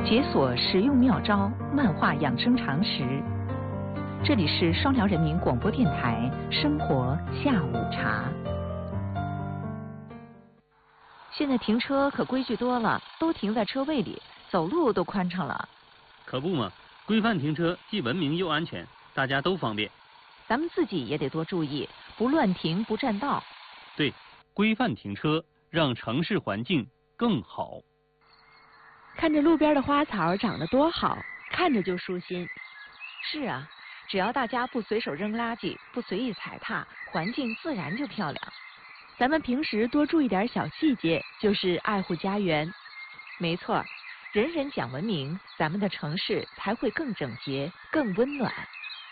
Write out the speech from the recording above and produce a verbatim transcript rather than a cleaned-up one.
解锁实用妙招，漫画养生常识。这里是双辽人民广播电台生活下午茶。现在停车可规矩多了，都停在车位里，走路都宽敞了。 可不嘛，规范停车既文明又安全，大家都方便。 咱们自己也得多注意，不乱停不占道。 对，规范停车，让城市环境更好。 看着路边的花草长得多好，看着就舒心。 是啊，只要大家不随手扔垃圾，不随意踩踏，环境自然就漂亮。 咱们平时多注意点小细节，就是爱护家园。 没错，人人讲文明，咱们的城市才会更整洁、更温暖。